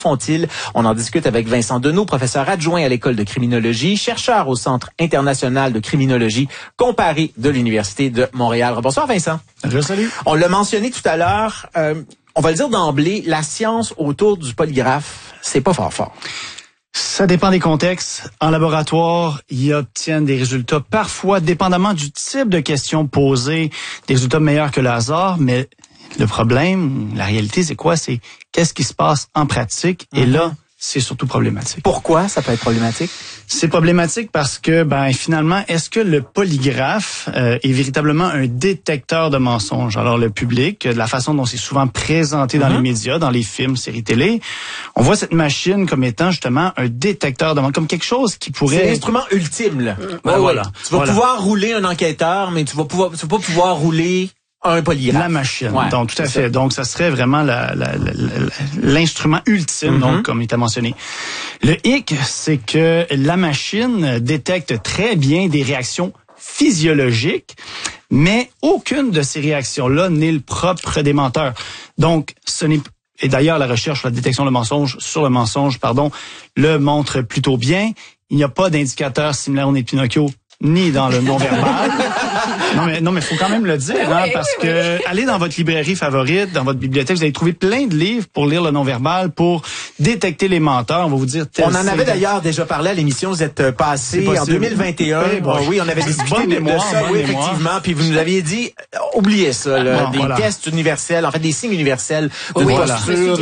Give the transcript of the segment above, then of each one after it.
font-ils? On en discute avec Vincent Deneau, professeur adjoint à l'École de criminologie, chercheur au Centre international de criminologie comparée de l'Université de Montréal. Bonsoir Vincent. Salut. On l'a mentionné tout à l'heure, on va le dire d'emblée, la science autour du polygraphe, c'est pas fort. Ça dépend des contextes. En laboratoire, ils obtiennent des résultats parfois, dépendamment du type de questions posées, des résultats meilleurs que le hasard, mais le problème, la réalité, c'est quoi? C'est qu'est-ce qui se passe en pratique? Et là, c'est surtout problématique. Pourquoi ça peut être problématique? C'est problématique parce que, finalement, est-ce que le polygraphe est véritablement un détecteur de mensonges? Alors, le public, de la façon dont c'est souvent présenté dans les médias, dans les films, séries télé, on voit cette machine comme étant justement un détecteur de mensonges, comme quelque chose qui pourrait... C'est l'instrument ultime, là. Voilà. Tu vas pouvoir rouler un enquêteur, mais tu vas pas pouvoir rouler un polygraphe. La machine. Ouais, donc, tout à fait. Donc, ça serait vraiment l'instrument ultime, donc, comme il t'a mentionné. Le hic, c'est que la machine détecte très bien des réactions physiologiques, mais aucune de ces réactions-là n'est le propre des menteurs. Donc, et d'ailleurs, la recherche, la détection de mensonge sur le mensonge, le montre plutôt bien. Il n'y a pas d'indicateur similaire au nez de Pinocchio, ni dans le non-verbal. Non, mais faut quand même le dire, parce que allez dans votre librairie favorite, dans votre bibliothèque, vous allez trouver plein de livres pour lire le non-verbal, pour détecter les menteurs. On va vous dire... On en avait d'ailleurs déjà parlé à l'émission, vous êtes passé en 2021. Oui, on avait discuté de ça, effectivement, puis vous nous aviez dit, oubliez ça, là, tests universels, en fait, des signes universels de posture.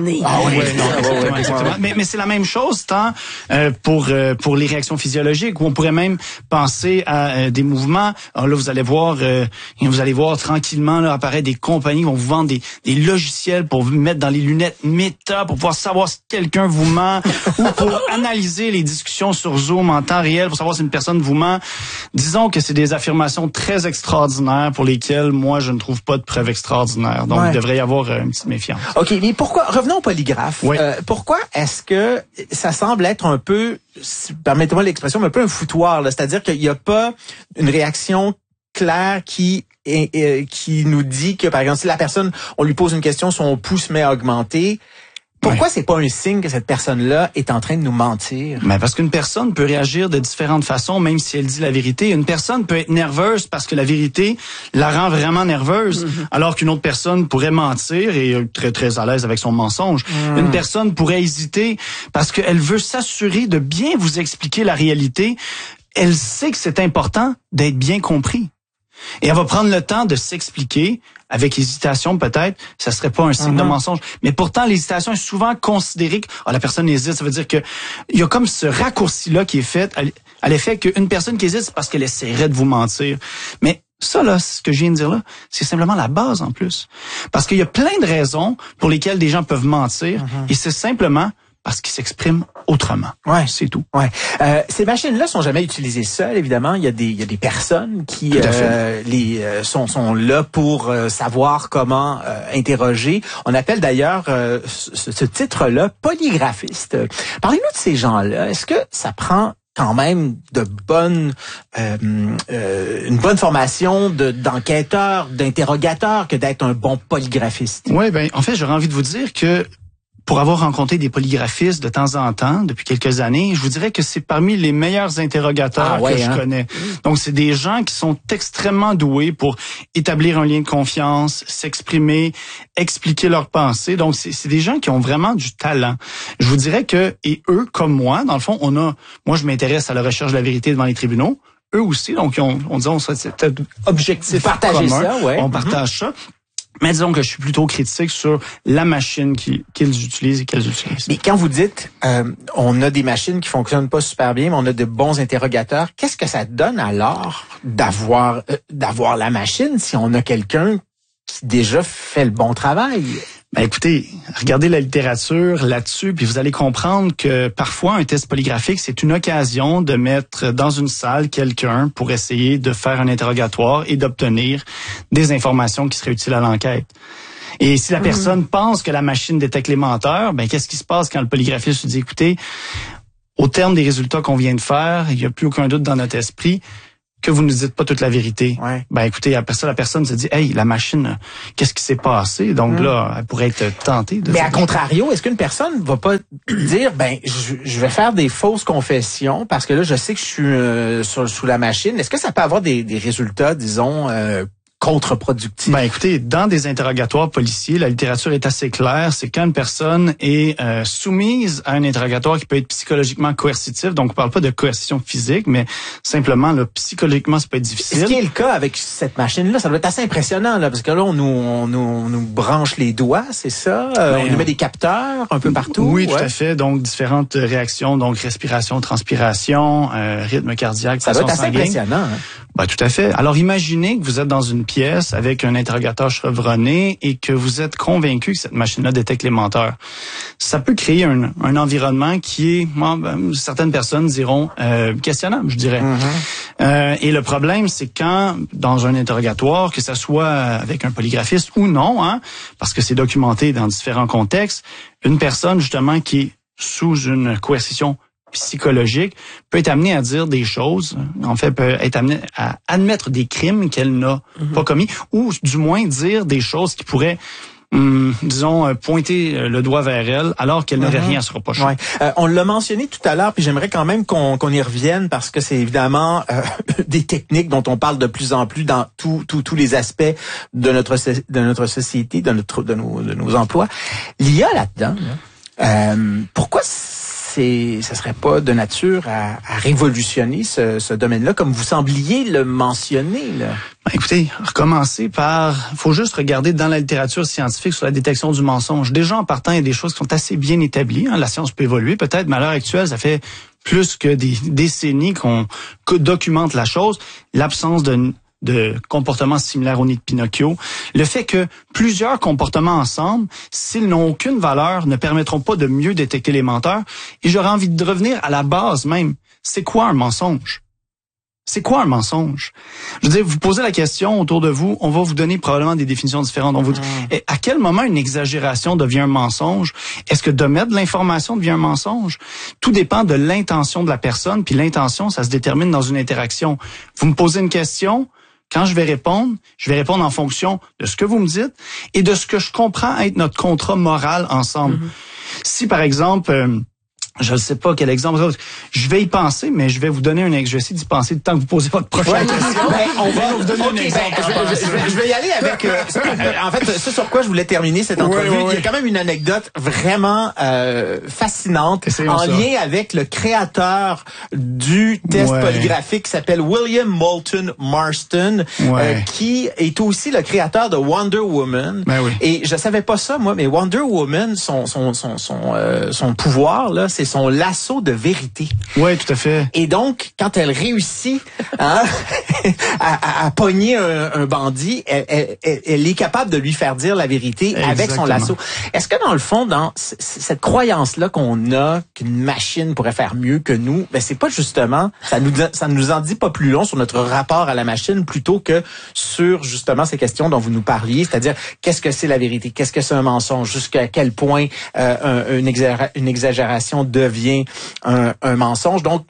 Exactement. Mais c'est la même chose, tant pour les réactions physiologiques, où on pourrait même penser à des mouvements. Alors là, vous allez voir tranquillement là, apparaître des compagnies qui vont vous vendre des logiciels pour vous mettre dans les lunettes méta, pour pouvoir savoir si quelqu'un vous ment, ou pour analyser les discussions sur Zoom en temps réel, pour savoir si une personne vous ment. Disons que c'est des affirmations très extraordinaires pour lesquelles, moi, je ne trouve pas de preuves extraordinaires. Donc, il devrait y avoir une petite méfiance. OK, mais pourquoi, revenons au polygraphe. Oui. Pourquoi est-ce que ça semble être un peu, permettez-moi l'expression, mais un peu un foutoir, là? C'est-à-dire qu'il n'y a pas une réaction claire qui nous dit que, par exemple, si la personne, on lui pose une question, son pouls se met à augmenter. Pourquoi c'est pas un signe que cette personne-là est en train de nous mentir? Mais parce qu'une personne peut réagir de différentes façons, même si elle dit la vérité. Une personne peut être nerveuse parce que la vérité la rend vraiment nerveuse, alors qu'une autre personne pourrait mentir et être très, très à l'aise avec son mensonge. Une personne pourrait hésiter parce qu'elle veut s'assurer de bien vous expliquer la réalité. Elle sait que c'est important d'être bien compris. Et elle va prendre le temps de s'expliquer, avec hésitation peut-être, ça serait pas un signe de mensonge. Mais pourtant, l'hésitation est souvent considérée que la personne hésite. Ça veut dire que il y a comme ce raccourci-là qui est fait à l'effet qu'une personne qui hésite, c'est parce qu'elle essaierait de vous mentir. Mais ça, là, ce que je viens de dire là, c'est simplement la base en plus. Parce qu'il y a plein de raisons pour lesquelles des gens peuvent mentir, et c'est simplement parce qu'ils s'expriment autrement. Ouais, c'est tout. Ouais. Ces machines-là sont jamais utilisées seules, évidemment. Il y a des personnes qui sont là pour savoir comment interroger. On appelle d'ailleurs ce titre-là polygraphiste. Parlez-nous de ces gens-là. Est-ce que ça prend quand même une bonne formation d'enquêteur, d'interrogateur que d'être un bon polygraphiste? Oui, en fait, j'aurais envie de vous dire que pour avoir rencontré des polygraphistes de temps en temps, depuis quelques années, je vous dirais que c'est parmi les meilleurs interrogateurs que je connais. Donc, c'est des gens qui sont extrêmement doués pour établir un lien de confiance, s'exprimer, expliquer leurs pensées. Donc, c'est des gens qui ont vraiment du talent. Je vous dirais que, et eux, comme moi, dans le fond, moi, je m'intéresse à la recherche de la vérité devant les tribunaux. Eux aussi, donc, on c'est peut-être objectif partager commun. Ça, ouais. On partage ça. Mais disons que je suis plutôt critique sur la machine qu'ils utilisent et qu'elles utilisent. Mais quand vous dites, on a des machines qui fonctionnent pas super bien, mais on a de bons interrogateurs, qu'est-ce que ça donne alors d'avoir la machine si on a quelqu'un qui déjà fait le bon travail? Écoutez, regardez la littérature là-dessus, puis vous allez comprendre que parfois un test polygraphique, c'est une occasion de mettre dans une salle quelqu'un pour essayer de faire un interrogatoire et d'obtenir des informations qui seraient utiles à l'enquête. Et si la personne pense que la machine détecte les menteurs, qu'est-ce qui se passe quand le polygraphiste lui dit, écoutez, au terme des résultats qu'on vient de faire, il n'y a plus aucun doute dans notre esprit, que vous ne dites pas toute la vérité. Ouais. Ben écoutez, après ça, la personne se dit, hey, la machine, qu'est-ce qui s'est passé? Donc là, elle pourrait être tentée de... Mais à contrario, est-ce qu'une personne va pas dire, ben, je vais faire des fausses confessions parce que là, je sais que je suis sous la machine. Est-ce que ça peut avoir des résultats, disons, contre-productif? Ben écoutez, dans des interrogatoires policiers, la littérature est assez claire. C'est quand une personne est soumise à un interrogatoire qui peut être psychologiquement coercitif. Donc, on parle pas de coercition physique, mais simplement, là, psychologiquement, ça peut être difficile. Ce qui est le cas avec cette machine-là, ça doit être assez impressionnant, là, parce que là, on nous branche les doigts, c'est ça? On nous met des capteurs un peu partout. Oui, tout à fait. Donc, différentes réactions, donc respiration, transpiration, rythme cardiaque, ça doit être assez impressionnant. Hein? Ben, tout à fait. Alors, imaginez que vous êtes dans une pièce avec un interrogateur chevronné et que vous êtes convaincu que cette machine-là détecte les menteurs. Ça peut créer un environnement qui est, certaines personnes diront, questionnable, je dirais. Et le problème, c'est quand, dans un interrogatoire, que ça soit avec un polygraphiste ou non, hein, parce que c'est documenté dans différents contextes, une personne, justement, qui est sous une coercition psychologique peut être amenée à dire des choses, en fait, peut être amenée à admettre des crimes qu'elle n'a pas commis, ou du moins dire des choses qui pourraient disons, pointer le doigt vers elle alors qu'elle n'aurait rien à se reprocher. Ouais. On l'a mentionné tout à l'heure, puis j'aimerais quand même qu'on y revienne parce que c'est évidemment des techniques dont on parle de plus en plus dans tous les aspects de notre société, de nos emplois. L'IA là-dedans, pourquoi ça serait pas de nature à révolutionner ce domaine-là, comme vous sembliez le mentionner, là? Ben, écoutez, recommencer faut juste regarder dans la littérature scientifique sur la détection du mensonge. Déjà, en partant, il y a des choses qui sont assez bien établies. Hein. La science peut évoluer peut-être, mais à l'heure actuelle, ça fait plus que des décennies qu'on documente la chose. L'absence de comportements similaires au nid de Pinocchio. Le fait que plusieurs comportements ensemble, s'ils n'ont aucune valeur, ne permettront pas de mieux détecter les menteurs. Et j'aurais envie de revenir à la base même. C'est quoi un mensonge? C'est quoi un mensonge? Je veux dire, vous posez la question autour de vous, on va vous donner probablement des définitions différentes. On vous dit, à quel moment une exagération devient un mensonge? Est-ce que de mettre de l'information devient un mensonge? Tout dépend de l'intention de la personne, puis l'intention, ça se détermine dans une interaction. Vous me posez une question, quand je vais répondre en fonction de ce que vous me dites et de ce que je comprends être notre contrat moral ensemble. Si, par exemple, je ne sais pas quel exemple, je vais y penser, mais je vais vous donner je vais essayer d'y penser le temps que vous posez votre prochaine question. On va vous donner un exemple. Je vais y aller avec... en fait, ce sur quoi je voulais terminer cette entrevue, il y a quand même une anecdote vraiment fascinante en lien avec le créateur du test polygraphique qui s'appelle William Moulton Marston, qui est aussi le créateur de Wonder Woman. Et je savais pas ça, moi, mais Wonder Woman, son pouvoir, là, c'est son lasso de vérité. Oui, tout à fait. Et donc, quand elle réussit à pogner un bandit, elle est capable de lui faire dire la vérité avec son lasso. Est-ce que dans le fond, dans cette croyance-là qu'on a qu'une machine pourrait faire mieux que nous, ben c'est pas justement, ça nous en dit pas plus long sur notre rapport à la machine plutôt que sur justement ces questions dont vous nous parliez, c'est-à-dire qu'est-ce que c'est la vérité, qu'est-ce que c'est un mensonge, jusqu'à quel point une exagération devient un mensonge. Donc,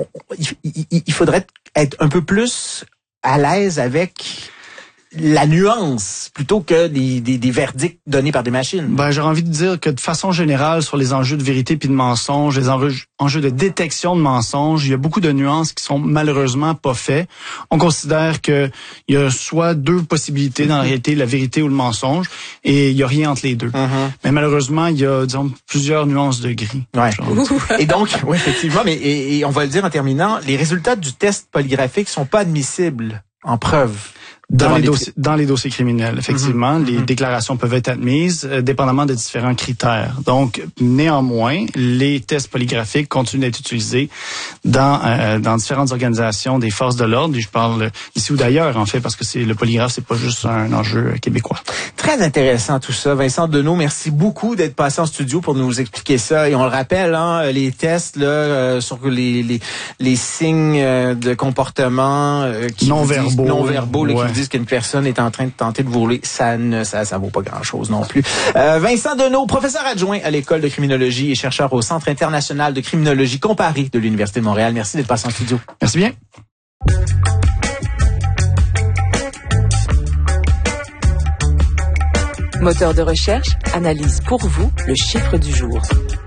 il faudrait être un peu plus à l'aise avec la nuance plutôt que des verdicts donnés par des machines. Ben, j'aurais envie de dire que de façon générale, sur les enjeux de vérité puis de mensonge, les enjeux de détection de mensonges, il y a beaucoup de nuances qui sont malheureusement pas faites. On considère que il y a soit deux possibilités dans la réalité, la vérité ou le mensonge, et il y a rien entre les deux. Mais malheureusement, il y a, disons, plusieurs nuances de gris. Ouais. Et donc, oui, effectivement, mais et on va le dire en terminant, les résultats du test polygraphique sont pas admissibles en preuve. Dans les dossiers criminels, effectivement, les déclarations peuvent être admises, dépendamment de différents critères. Donc, néanmoins, les tests polygraphiques continuent d'être utilisés dans différentes organisations des forces de l'ordre. Et je parle ici ou d'ailleurs, en fait, parce que le polygraphe, c'est pas juste un enjeu québécois. Très intéressant tout ça. Vincent Deneau, merci beaucoup d'être passé en studio pour nous expliquer ça. Et on le rappelle, hein, les tests là sur les signes de comportement non-verbaux qui disent qu'une personne est en train de tenter de voler, ça vaut pas grand-chose non plus. Vincent Deneau, professeur adjoint à l'École de criminologie et chercheur au Centre international de criminologie comparée de l'Université de Montréal. Merci d'être passé en studio. Merci bien. Moteur de recherche analyse pour vous le chiffre du jour.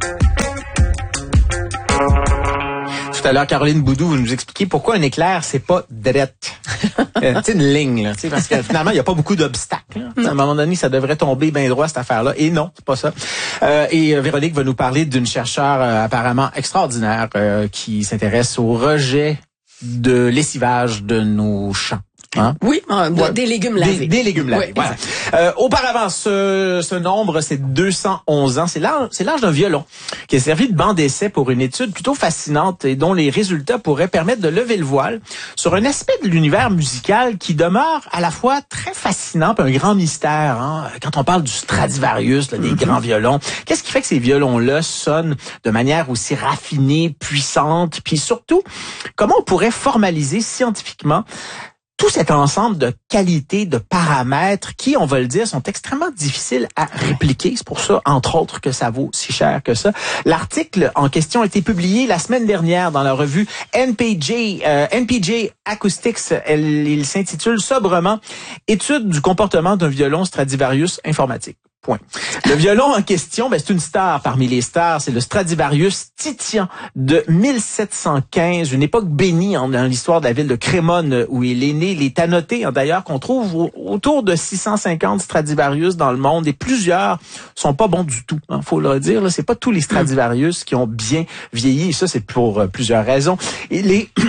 Tout à l'heure, Caroline Boudou, vous nous expliquez pourquoi un éclair, c'est pas drette. C'est une ligne, là, parce que finalement, il n'y a pas beaucoup d'obstacles. À un moment donné, ça devrait tomber bien droit, cette affaire-là. Et non, c'est pas ça. Et Véronique va nous parler d'une chercheure apparemment extraordinaire qui s'intéresse au rejet de lessivage de nos champs. Hein? Oui, des légumes lavés. Des légumes lavés, oui, voilà. Auparavant, ce nombre, c'est 211 ans. C'est l'âge d'un violon qui a servi de banc d'essai pour une étude plutôt fascinante et dont les résultats pourraient permettre de lever le voile sur un aspect de l'univers musical qui demeure à la fois très fascinant et un grand mystère. Hein? Quand on parle du Stradivarius, là, des grands violons, qu'est-ce qui fait que ces violons-là sonnent de manière aussi raffinée, puissante, puis surtout, comment on pourrait formaliser scientifiquement tout cet ensemble de qualités, de paramètres qui, on va le dire, sont extrêmement difficiles à répliquer. C'est pour ça, entre autres, que ça vaut si cher que ça. L'article en question a été publié la semaine dernière dans la revue NPJ Acoustics. Il s'intitule sobrement « Étude du comportement d'un violon Stradivarius informatique ». Point. Le violon en question, c'est une star parmi les stars. C'est le Stradivarius Titian de 1715, une époque bénie dans l'histoire de la ville de Crémone où il est né. Il est annoté, d'ailleurs, qu'on trouve autour de 650 Stradivarius dans le monde et plusieurs sont pas bons du tout. Faut le dire, là, c'est pas tous les Stradivarius qui ont bien vieilli. Et ça, c'est pour plusieurs raisons. Il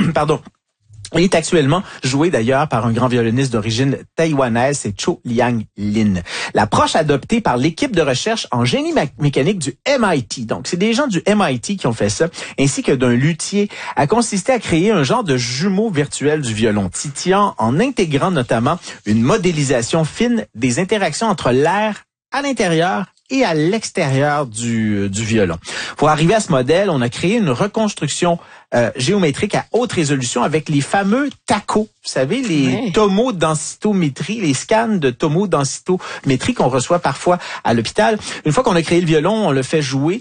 est actuellement joué d'ailleurs par un grand violoniste d'origine taïwanaise, c'est Cho Liang Lin. L'approche adoptée par l'équipe de recherche en génie mécanique du MIT, donc c'est des gens du MIT qui ont fait ça, ainsi que d'un luthier, a consisté à créer un genre de jumeau virtuel du violon Titian en intégrant notamment une modélisation fine des interactions entre l'air à l'intérieur et à l'extérieur du violon. Pour arriver à ce modèle, on a créé une reconstruction géométrique à haute résolution avec les fameux TACO. Vous savez, les tomodensitométrie, les scans de tomodensitométrie qu'on reçoit parfois à l'hôpital. Une fois qu'on a créé le violon, on l'a fait jouer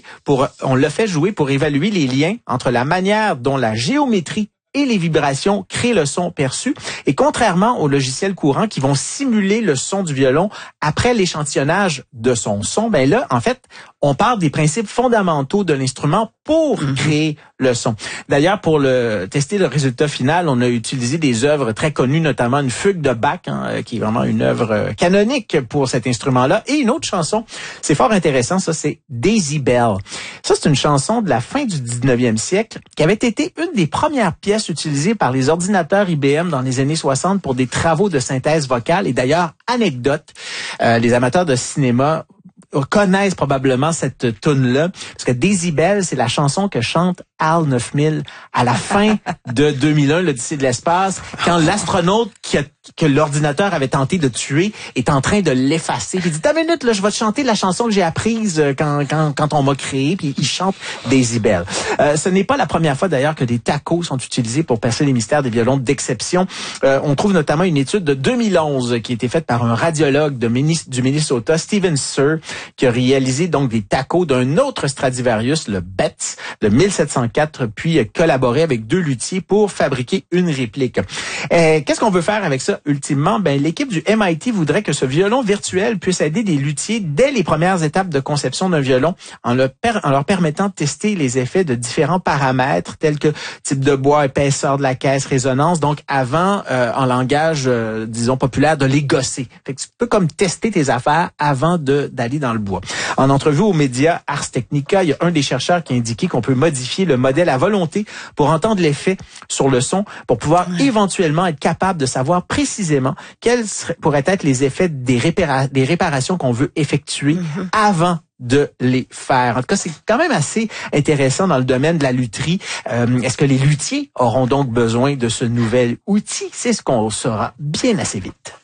pour évaluer les liens entre la manière dont la géométrie et les vibrations créent le son perçu. Et contrairement aux logiciels courants qui vont simuler le son du violon après l'échantillonnage de son son, là, en fait, on parle des principes fondamentaux de l'instrument pour créer le son. D'ailleurs, pour tester le résultat final, on a utilisé des œuvres très connues, notamment une fugue de Bach, qui est vraiment une œuvre canonique pour cet instrument-là. Et une autre chanson, c'est fort intéressant, ça, c'est Daisy Bell. Ça, c'est une chanson de la fin du 19e siècle qui avait été une des premières pièces utilisées par les ordinateurs IBM dans les années 60 pour des travaux de synthèse vocale. Et d'ailleurs, anecdote, les amateurs de cinéma connaissent probablement cette toune-là, parce que Daisy Bell, c'est la chanson que chante HAL 9000 à la fin de 2001, l'Odyssée de l'espace, quand l'astronaute que l'ordinateur avait tenté de tuer est en train de l'effacer. Il dit, t'as une minute, là, je vais te chanter la chanson que j'ai apprise quand on m'a créé, puis il chante Daisy Bell. Ce n'est pas la première fois d'ailleurs que des tacos sont utilisés pour percer les mystères des violons d'exception. On trouve notamment une étude de 2011 qui a été faite par un radiologue du Minnesota, Steven Sir, qui a réalisé donc des tacos d'un autre Stradivarius, le Betz, de 1704, puis a collaboré avec 2 luthiers pour fabriquer une réplique. Qu'est-ce qu'on veut faire avec ça, ultimement? L'équipe du MIT voudrait que ce violon virtuel puisse aider des luthiers dès les premières étapes de conception d'un violon en leur permettant de tester les effets de différents paramètres tels que type de bois, épaisseur de la caisse, résonance, donc avant, en langage, disons, populaire, de les gosser. Fait que tu peux comme tester tes affaires avant d'aller dans le bois. En entrevue aux médias Ars Technica, il y a un des chercheurs qui a indiqué qu'on peut modifier le modèle à volonté pour entendre l'effet sur le son, pour pouvoir éventuellement être capable de savoir précisément quels pourraient être les effets des réparations qu'on veut effectuer avant de les faire. En tout cas, c'est quand même assez intéressant dans le domaine de la lutherie. Est-ce que les luthiers auront donc besoin de ce nouvel outil? C'est ce qu'on saura bien assez vite.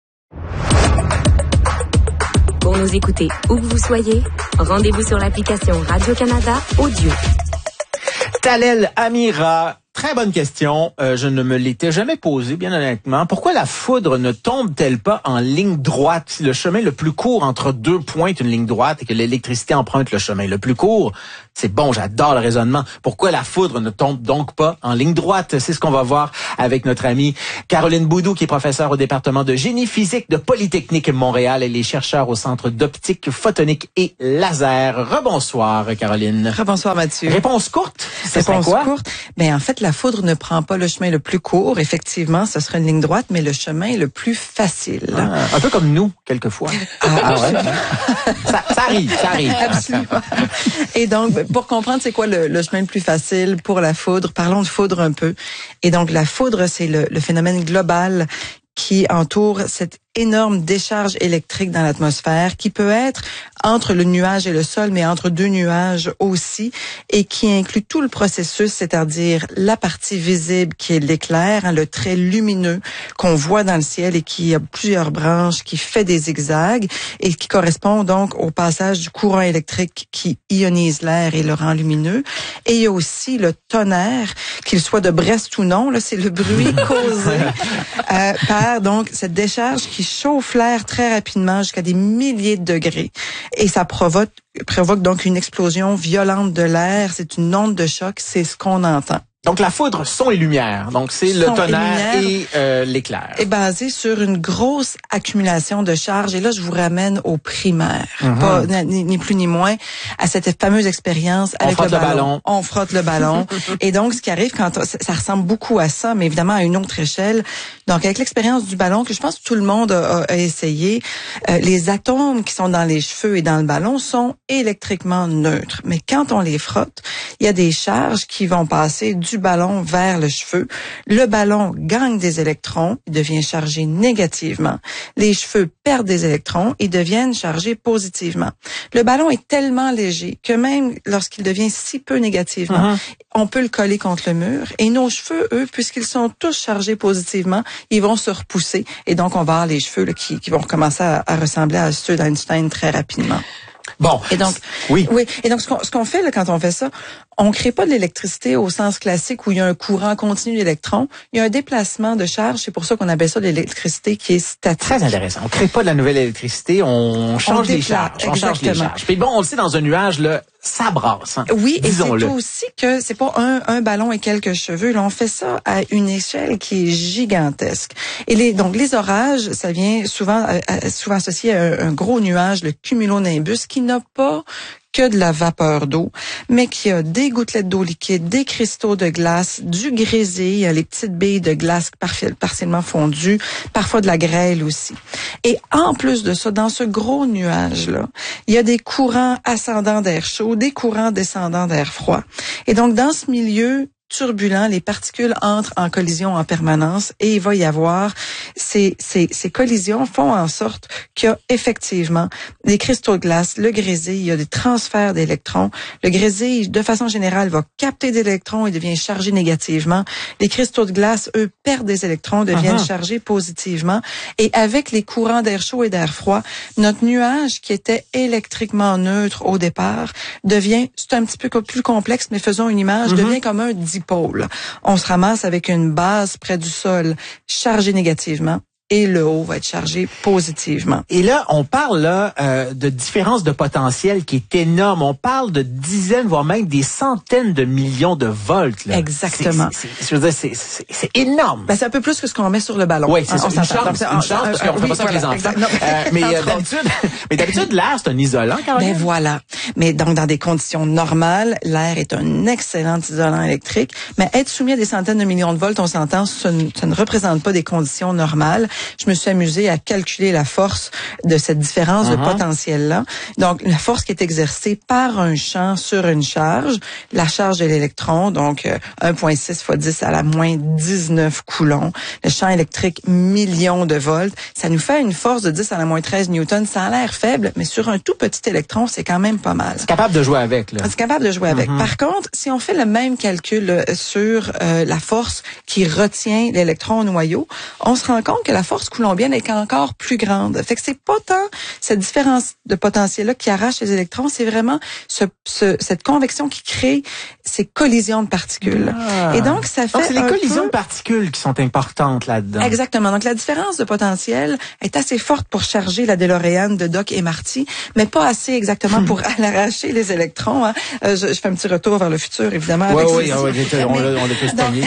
Pour nous écouter où que vous soyez, rendez-vous sur l'application Radio-Canada Audio. Talel Amira Très bonne question. Je ne me l'étais jamais posée, bien honnêtement. Pourquoi la foudre ne tombe-t-elle pas en ligne droite? Si le chemin le plus court entre deux points est une ligne droite et que l'électricité emprunte le chemin le plus court, c'est bon, j'adore le raisonnement. Pourquoi la foudre ne tombe donc pas en ligne droite? C'est ce qu'on va voir avec notre amie Caroline Boudou, qui est professeure au département de génie physique de Polytechnique Montréal. Elle est chercheure au Centre d'optique photonique et laser. Rebonsoir, Caroline. Rebonsoir, Mathieu. Réponse courte? Réponse courte. En fait, la foudre ne prend pas le chemin le plus court. Effectivement, ce sera une ligne droite, mais le chemin le plus facile. Un peu comme nous, quelquefois. Ouais. ça arrive. Absolument. Et donc, pour comprendre c'est quoi le chemin le plus facile pour la foudre, parlons de foudre un peu. Et donc, la foudre, c'est le phénomène global qui entoure cette énorme décharge électrique dans l'atmosphère qui peut être entre le nuage et le sol, mais entre deux nuages aussi, et qui inclut tout le processus, c'est-à-dire la partie visible qui est l'éclair, le trait lumineux qu'on voit dans le ciel et qui a plusieurs branches, qui fait des zigzags et qui correspond donc au passage du courant électrique qui ionise l'air et le rend lumineux. Et il y a aussi le tonnerre, qu'il soit de Brest ou non, là, c'est le bruit causé par donc cette décharge qui chauffe l'air très rapidement jusqu'à des milliers de degrés. Et ça provoque donc une explosion violente de l'air. C'est une onde de choc, c'est ce qu'on entend. Donc, la foudre, son et lumière. Donc, c'est le tonnerre et l'éclair. Est basé sur une grosse accumulation de charges. Et là, je vous ramène au primaire. Pas, ni plus ni moins, à cette fameuse expérience avec le ballon. On frotte le ballon. Et donc, ce qui arrive quand ça ressemble beaucoup à ça, mais évidemment à une autre échelle. Donc, avec l'expérience du ballon, que je pense que tout le monde a essayé, les atomes qui sont dans les cheveux et dans le ballon sont électriquement neutres. Mais quand on les frotte, il y a des charges qui vont passer du ballon vers le cheveu. Le ballon gagne des électrons, il devient chargé négativement. Les cheveux perdent des électrons et deviennent chargés positivement. Le ballon est tellement léger que même lorsqu'il devient si peu négativement, on peut le coller contre le mur. Et nos cheveux, eux, puisqu'ils sont tous chargés positivement, ils vont se repousser. Et donc, on va avoir les cheveux là, qui vont recommencer à ressembler à ceux d'Einstein très rapidement. Bon. Et donc, oui. Et donc, ce qu'on fait là, quand on fait ça, on crée pas de l'électricité au sens classique où il y a un courant continu d'électrons. Il y a un déplacement de charge. C'est pour ça qu'on appelle ça de l'électricité qui est statique. Très intéressant. On crée pas de la nouvelle électricité, on change les charges. On change les charges. Puis bon, on le sait, dans un nuage, là, ça brasse. Hein. Oui, et c'est aussi que c'est pas un ballon et quelques cheveux. Là, on fait ça à une échelle qui est gigantesque. Et donc les orages, ça vient souvent associé à un gros nuage, le cumulonimbus, qui n'a pas que de la vapeur d'eau, mais qui a des gouttelettes d'eau liquide, des cristaux de glace, du grésil, les petites billes de glace partiellement fondues, parfois de la grêle aussi. Et en plus de ça, dans ce gros nuage-là, il y a des courants ascendants d'air chaud, des courants descendants d'air froid. Et donc, dans ce milieu turbulent, les particules entrent en collision en permanence et il va y avoir ces collisions font en sorte qu'il y a effectivement des cristaux de glace, le grésil, il y a des transferts d'électrons. Le grésil, de façon générale, va capter des électrons et devient chargé négativement. Les cristaux de glace, eux, perdent des électrons, deviennent chargés positivement. Et avec les courants d'air chaud et d'air froid, notre nuage qui était électriquement neutre au départ devient, c'est un petit peu plus complexe, mais faisons une image, devient comme un dipôle. On se ramasse avec une base près du sol chargée négativement et le haut va être chargé positivement. Et là, on parle là de différence de potentiel qui est énorme. On parle de dizaines, voire même des centaines de millions de volts. Là. Exactement. Je veux dire, c'est énorme. C'est un peu plus que ce qu'on met sur le ballon. Oui, c'est ça. Une chance, parce qu'on fait pas ça avec les enfants. Mais d'habitude, l'air, c'est un isolant, quand même. Ben voilà. Mais donc, dans des conditions normales, l'air est un excellent isolant électrique. Mais être soumis à des centaines de millions de volts, on s'entend, ça ne représente pas des conditions normales. Je me suis amusée à calculer la force de cette différence de potentiel-là. Donc, la force qui est exercée par un champ sur une charge, la charge de l'électron, donc 1,6 fois 10 à la moins 19 coulombs, le champ électrique, millions de volts, ça nous fait une force de 10 à la moins 13 newtons. Ça a l'air faible, mais sur un tout petit électron, c'est quand même pas mal. C'est capable de jouer avec, là. C'est capable de jouer avec. Par contre, si on fait le même calcul sur la force qui retient l'électron au noyau, on se rend compte que la force coulombienne est encore plus grande. Fait que c'est pas tant cette différence de potentiel-là qui arrache les électrons, c'est vraiment cette convection qui crée ces collisions de particules. Et donc, ça fait c'est les collisions de particules qui sont importantes là-dedans. Exactement. Donc, la différence de potentiel est assez forte pour charger la DeLorean de Doc et Marty, mais pas assez exactement pour arracher les électrons. Hein. Je fais un petit retour vers le futur, évidemment. Oui, avec on l'a tous pogné.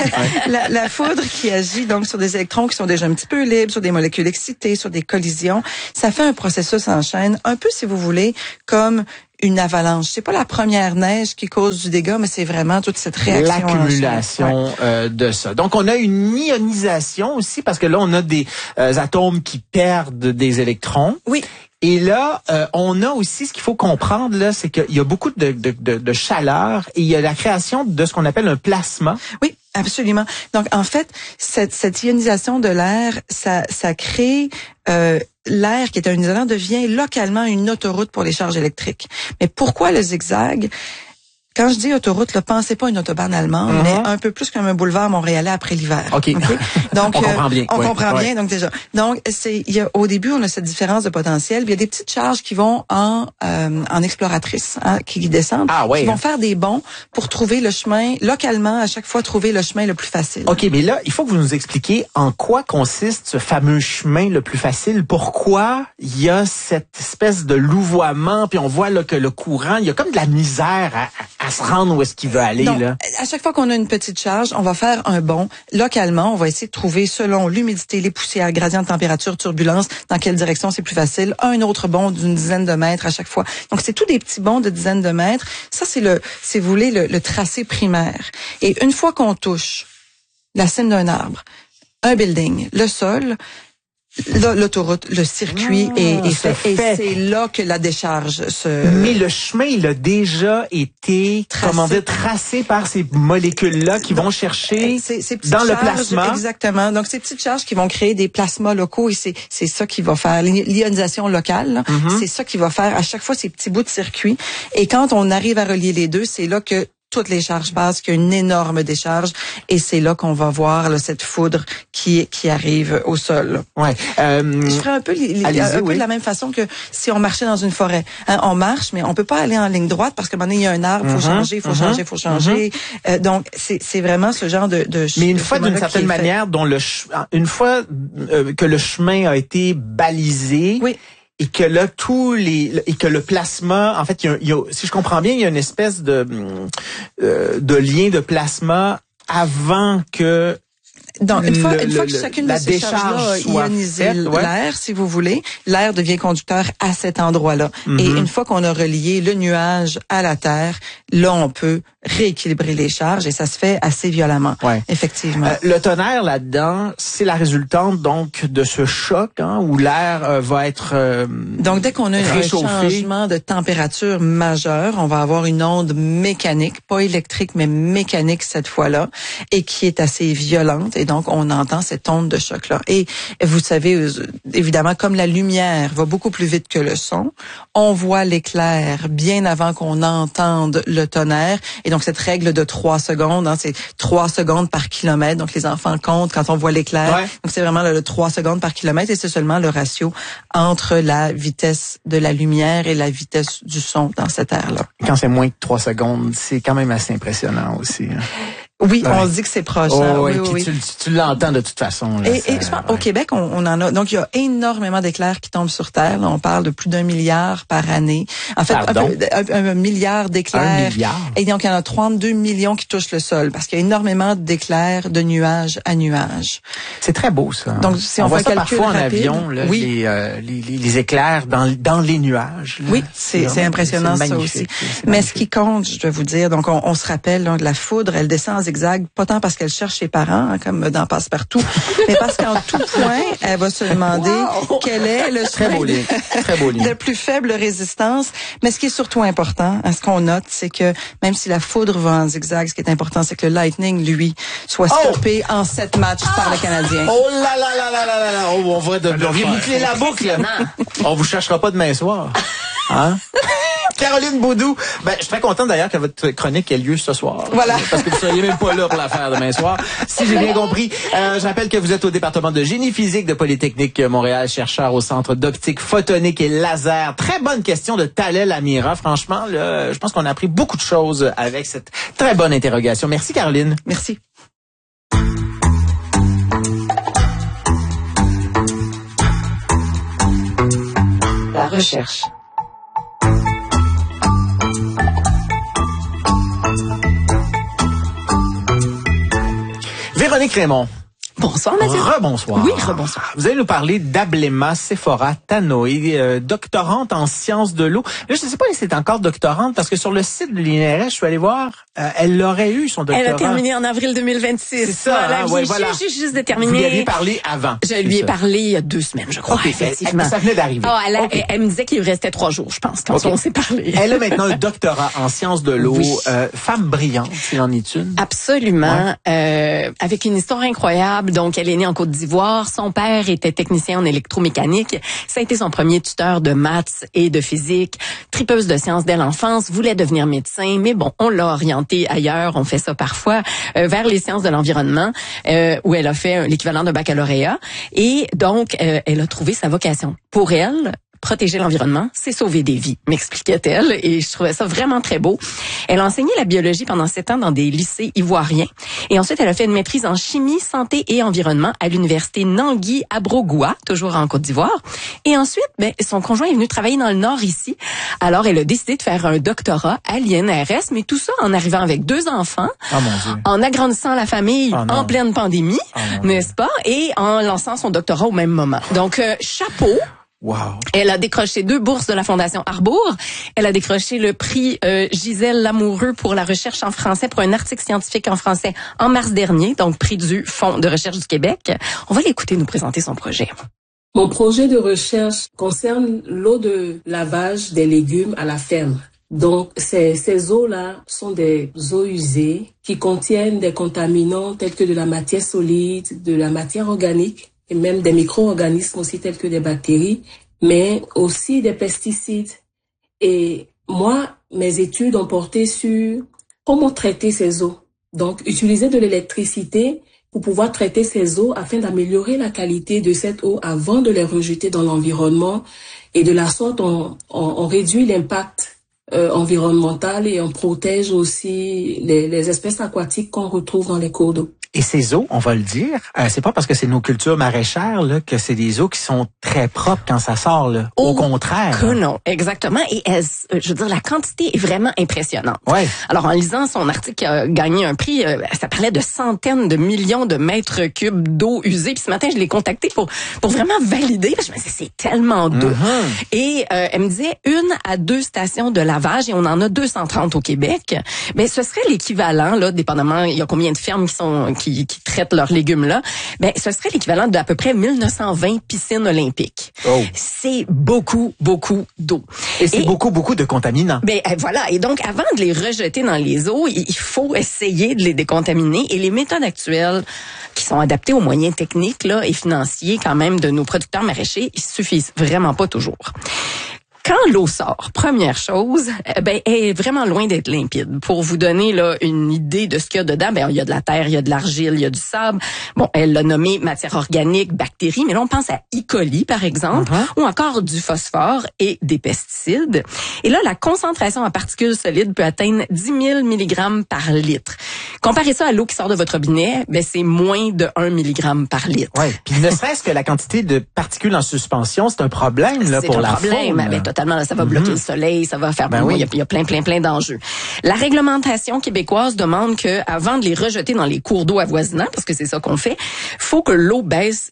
La foudre qui agit donc sur des électrons qui sont déjà un petit peu libres, sur des molécules excitées, sur des collisions, ça fait un processus en chaîne, un peu, si vous voulez, comme une avalanche. C'est pas la première neige qui cause du dégât, mais c'est vraiment toute cette réaction. L'accumulation de ça. Donc, on a une ionisation aussi, parce que là, on a des atomes qui perdent des électrons. Oui. Et là, on a aussi, ce qu'il faut comprendre, là, c'est qu'il y a beaucoup de chaleur et il y a la création de ce qu'on appelle un plasma. Oui. Absolument. Donc, en fait, cette ionisation de l'air, ça crée l'air qui est un isolant devient localement une autoroute pour les charges électriques. Mais pourquoi le zigzag? Quand je dis autoroute, là, pensez pas une autobahn allemande, mais un peu plus comme un boulevard montréalais après l'hiver. OK. Donc, on comprend bien. On comprend bien, donc déjà. Donc, au début, on a cette différence de potentiel. Il y a des petites charges qui vont en exploratrice, hein, qui descendent, qui vont faire des bonds pour trouver le chemin, localement, à chaque fois, trouver le chemin le plus facile. OK, mais là, il faut que vous nous expliquiez en quoi consiste ce fameux chemin le plus facile. Pourquoi il y a cette espèce de louvoiement, puis on voit là que le courant, il y a comme de la misère à se rendre où est-ce qu'il veut aller. Donc, là. À chaque fois qu'on a une petite charge, on va faire un bond. Localement, on va essayer de trouver, selon l'humidité, les poussières, gradient de température, turbulence, dans quelle direction c'est plus facile. Un autre bond d'une dizaine de mètres à chaque fois. Donc, c'est tous des petits bonds de dizaines de mètres. Ça, c'est si vous voulez, le tracé primaire. Et une fois qu'on touche la cime d'un arbre, un building, le sol, l'autoroute, le circuit est fait. Et c'est là que la décharge se... Mais le chemin, il a déjà été tracé par ces molécules-là qui vont chercher dans le plasma. Exactement. Donc, ces petites charges qui vont créer des plasmas locaux et c'est ça qui va faire l'ionisation locale. C'est ça qui va faire à chaque fois ces petits bouts de circuit. Et quand on arrive à relier les deux, c'est là que toutes les charges passent, qu'il y a une énorme décharge, et c'est là qu'on va voir là, cette foudre qui arrive au sol. Ouais. Je ferais un peu de la même façon que si on marchait dans une forêt. Hein, on marche, mais on peut pas aller en ligne droite parce qu'à un moment donné, il y a un arbre, faut changer. Donc, c'est vraiment ce genre de mais une fois, d'une certaine manière, une fois que le chemin a été balisé. Oui. Et que là, et que le plasma, en fait, si je comprends bien, il y a une espèce de lien de plasma avant que... Donc, une fois que chacune de ces charges-là a ionisé l'air, si vous voulez, l'air devient conducteur à cet endroit-là. Et une fois qu'on a relié le nuage à la Terre, là, on peut rééquilibrer les charges et ça se fait assez violemment. Ouais. Effectivement. Le tonnerre, là-dedans, c'est la résultante, donc, de ce choc, hein, où l'air va être donc, dès qu'on a un changement de température majeur, on va avoir une onde mécanique, pas électrique, mais mécanique cette fois-là, et qui est assez violente. Et donc, on entend cette onde de choc-là. Et vous savez, évidemment, comme la lumière va beaucoup plus vite que le son, on voit l'éclair bien avant qu'on entende le tonnerre. Et donc, cette règle de 3 secondes, hein, c'est 3 secondes par kilomètre. Donc, les enfants comptent quand on voit l'éclair. Ouais. Donc, c'est vraiment le 3 secondes par kilomètre. Et c'est seulement le ratio entre la vitesse de la lumière et la vitesse du son dans cette air-là. Quand c'est moins que 3 secondes, c'est quand même assez impressionnant aussi. Hein. Oui, on se dit que c'est proche. Oui. Tu l'entends de toute façon. Là, et je pense, au Québec, on en a. Donc, il y a énormément d'éclairs qui tombent sur Terre. Là, on parle de plus d'1 milliard par année. En fait, un milliard d'éclairs. 1 milliard. Et donc, il y en a 32 millions qui touchent le sol parce qu'il y a énormément d'éclairs de nuage à nuage. C'est très beau, ça. Donc, si on voit fait ça un calcul parfois rapide, en avion, là, les éclairs dans les nuages. Là. Oui, c'est impressionnant ça aussi. Mais ce qui compte, je dois vous dire, donc on se rappelle donc, la foudre, elle descend en zigzag, pas tant parce qu'elle cherche ses parents, hein, comme dans Passe-Partout, mais parce qu'en tout point, elle va se demander quel est le de plus faible résistance. Mais ce qui est surtout important, hein, ce qu'on note, c'est que même si la foudre va en zigzag, ce qui est important, c'est que le Lightning, lui, soit stoppé en 7 matchs par le Canadien. Oh là là là là là là! Oh, on va boucler la boucle. On vous cherchera pas demain soir. Hein? Caroline Baudou, je suis très contente d'ailleurs que votre chronique ait lieu ce soir. Voilà. Parce que vous seriez même pas là pour la faire demain soir. Si j'ai bien compris. Je rappelle que vous êtes au département de génie physique de Polytechnique Montréal, chercheur au Centre d'optique photonique et laser. Très bonne question de Talel Amira. Franchement, là, je pense qu'on a appris beaucoup de choses avec cette très bonne interrogation. Merci Caroline. Merci. La recherche. Véronique Raymond. Bonsoir, Mathieu. Rebonsoir. Oui, rebonsoir. Vous allez nous parler d'Ablema Sephora Tanoé, doctorante en sciences de l'eau. Là, je ne sais pas si c'est encore doctorante, parce que sur le site de l'INRS, je suis allé voir, elle l'aurait eu, son doctorat. Elle a terminé en avril 2026. C'est ça, voilà, ouais, voilà. Juste de terminer. Vous lui aviez parlé avant. Je lui ai parlé il y a 2 semaines, je crois, Okay, effectivement. ça venait d'arriver. Elle me disait qu'il lui restait 3 jours, je pense, quand on s'est parlé. Elle a maintenant un doctorat en sciences de l'eau. Oui. Femme brillante, s'il en est une. Absolument. Avec une histoire incroyable. Donc, elle est née en Côte d'Ivoire. Son père était technicien en électromécanique. Ça a été son premier tuteur de maths et de physique. Tripeuse de sciences dès l'enfance, voulait devenir médecin. Mais bon, on l'a orientée ailleurs. On fait ça parfois, vers les sciences de l'environnement, où elle a fait l'équivalent d'un baccalauréat. Et donc, elle a trouvé sa vocation. Pour elle, protéger l'environnement, c'est sauver des vies, m'expliquait-elle, et je trouvais ça vraiment très beau. Elle a enseigné la biologie pendant 7 ans dans des lycées ivoiriens, et ensuite elle a fait une maîtrise en chimie, santé et environnement à l'université Nangui à Brogoua, toujours en Côte d'Ivoire. Et ensuite, son conjoint est venu travailler dans le Nord ici. Alors elle a décidé de faire un doctorat à l'INRS, mais tout ça en arrivant avec 2 enfants, en agrandissant la famille en pleine pandémie, n'est-ce pas, et en lançant son doctorat au même moment. Donc chapeau. Wow. Elle a décroché 2 bourses de la Fondation Arbour. Elle a décroché le prix Gisèle Lamoureux pour la recherche en français, pour un article scientifique en français en mars dernier, donc prix du Fonds de recherche du Québec. On va l'écouter nous présenter son projet. Mon projet de recherche concerne l'eau de lavage des légumes à la ferme. Donc, ces eaux-là sont des eaux usées qui contiennent des contaminants tels que de la matière solide, de la matière organique, et même des micro-organismes aussi tels que des bactéries, mais aussi des pesticides. Et moi, mes études ont porté sur comment traiter ces eaux. Donc, utiliser de l'électricité pour pouvoir traiter ces eaux afin d'améliorer la qualité de cette eau avant de les rejeter dans l'environnement. Et de la sorte, on réduit l'impact environnemental et on protège aussi les espèces aquatiques qu'on retrouve dans les cours d'eau. Et ces eaux, on va le dire, c'est pas parce que c'est nos cultures maraîchères là, que c'est des eaux qui sont très propres quand ça sort. Là. Au contraire. Que non, exactement. Et je veux dire, la quantité est vraiment impressionnante. Ouais. Alors, en lisant son article qui a gagné un prix, ça parlait de centaines de millions de mètres cubes d'eau usée. Puis ce matin, je l'ai contactée pour vraiment valider. Je me disais, c'est tellement d'eau. Mm-hmm. Et elle me disait 1 à 2 stations de lavage, et on en a 230 au Québec. Mais ce serait l'équivalent, là, dépendamment, il y a combien de fermes qui traitent leurs légumes là, ce serait l'équivalent d'à peu près 1920 piscines olympiques. Oh. C'est beaucoup d'eau. Et c'est beaucoup de contaminants. Voilà. Et donc, avant de les rejeter dans les eaux, il faut essayer de les décontaminer. Et les méthodes actuelles qui sont adaptées aux moyens techniques là, et financiers quand même de nos producteurs maraîchers, ils suffisent vraiment pas toujours. Quand l'eau sort, première chose, elle est vraiment loin d'être limpide. Pour vous donner là une idée de ce qu'il y a dedans, il y a de la terre, il y a de l'argile, il y a du sable. Bon, elle l'a nommé matière organique, bactéries, mais là on pense à E. coli par exemple, ou encore du phosphore et des pesticides. Et là, la concentration en particules solides peut atteindre 10 000 mg par litre. Comparez ça à l'eau qui sort de votre robinet, c'est moins de 1 mg par litre. Ouais. Puis ne serait-ce que la quantité de particules en suspension, c'est un problème là pour la faune. Totalement, là, ça va bloquer le soleil, ça va faire il y a plein d'enjeux. La réglementation québécoise demande que avant de les rejeter dans les cours d'eau avoisinants, parce que c'est ça qu'on fait, faut que l'eau baisse,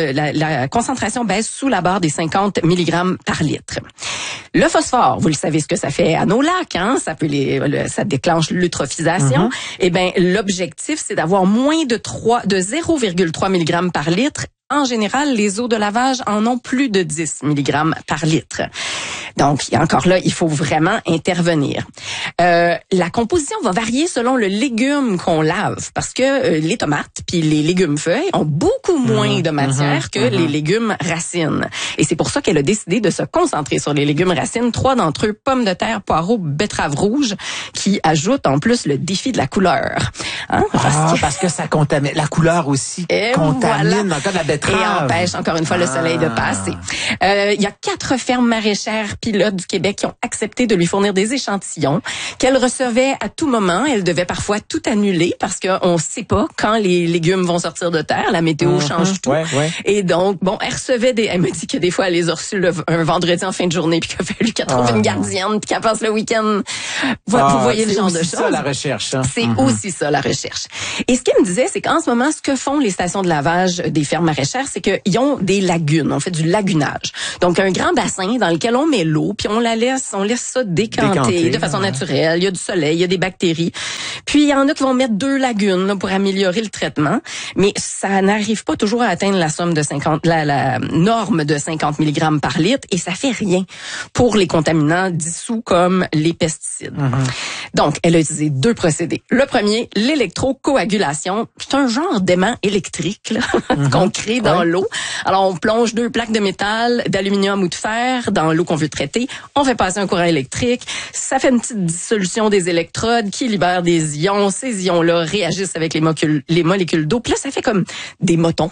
la concentration baisse sous la barre des 50 mg par litre. Le phosphore, vous le savez ce que ça fait à nos lacs, hein, ça déclenche l'eutrophisation. Et l'objectif c'est d'avoir moins de 0,3 mg par litre en général, les eaux de lavage en ont plus de 10 mg par litre. Donc, encore là, il faut vraiment intervenir. La composition va varier selon le légume qu'on lave, parce que les tomates puis les légumes feuilles ont beaucoup moins de matière que les légumes racines. Et c'est pour ça qu'elle a décidé de se concentrer sur les légumes racines. 3 d'entre eux, pommes de terre, poireaux, betteraves rouges, qui ajoutent en plus le défi de la couleur. Hein? Parce que ça contamine. La couleur aussi contamine encore la betterave. Et empêche encore une fois le soleil de passer. Il y a 4 fermes maraîchères pilotes du Québec qui ont accepté de lui fournir des échantillons qu'elle recevait à tout moment. Elle devait parfois tout annuler parce qu'on ne sait pas quand les légumes vont sortir de terre. La météo change tout. Et donc, bon, elle recevait elle me dit que des fois, elle les a reçus un vendredi en fin de journée puis qu'il a fallu qu'elle trouve une gardienne puis qu'elle passe le week-end. Vous voyez le genre de choses. C'est ça la recherche. Hein? C'est aussi ça la recherche. Et ce qu'elle me disait, c'est qu'en ce moment, ce que font les stations de lavage des fermes maraîchères, c'est qu'ils ont des lagunes. On fait du lagunage. Donc, un grand bassin dans lequel on met l'eau puis on laisse ça décanter de façon naturelle. Il y a du soleil, il y a des bactéries. Puis, il y en a qui vont mettre 2 lagunes là, pour améliorer le traitement. Mais ça n'arrive pas toujours à atteindre la somme de la norme de 50 mg par litre et ça fait rien pour les contaminants dissous comme les pesticides. Donc, elle a utilisé 2 procédés. Le premier, l'électrocoagulation. C'est un genre d'aimant électrique là, qu'on crée dans l'eau. Alors, on plonge 2 plaques de métal, d'aluminium ou de fer dans l'eau qu'on veut traiter. On fait passer un courant électrique. Ça fait une petite dissolution des électrodes qui libère des ions. Ces ions-là réagissent avec les molécules d'eau. Puis là, ça fait comme des motons.